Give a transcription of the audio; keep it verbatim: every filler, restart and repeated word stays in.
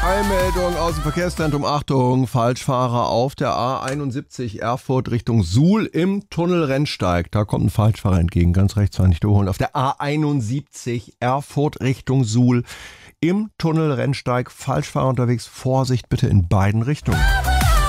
Eilmeldung aus dem Verkehrszentrum. Achtung, Falschfahrer auf der A einundsiebzig Erfurt Richtung Suhl im Tunnel Rennsteig. Da kommt ein Falschfahrer entgegen, ganz rechts war nicht überholen. Auf der A einundsiebzig Erfurt Richtung Suhl im Tunnel Rennsteig. Falschfahrer unterwegs, Vorsicht bitte in beiden Richtungen.